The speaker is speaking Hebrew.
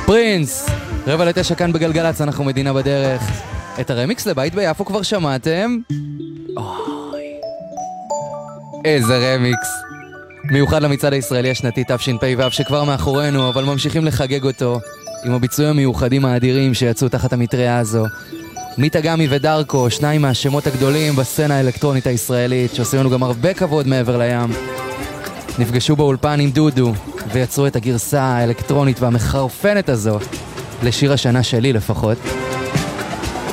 פרינס, 8:45 כאן בגלגלץ, אנחנו מדינה בדרך. את הרמיקס לבית ביפו כבר שמעתם? אוי, איזה רמיקס. מיוחד למצעד הישראלי השנתי תשפ"ו שכבר מאחורינו, אבל ממשיכים לחגג אותו עם הביצועים המיוחדים האדירים שיצאו תחת המטריה הזו. מיטה גמי ודרקו, שניים מהשמות הגדולים בסצנה האלקטרונית הישראלית, שעושים לנו גם הרבה כבוד מעבר לים. נפגשו באולפן עם דודו ויצרו את הגרסה האלקטרונית והמחרפנת הזו לשיר השנה שלי לפחות.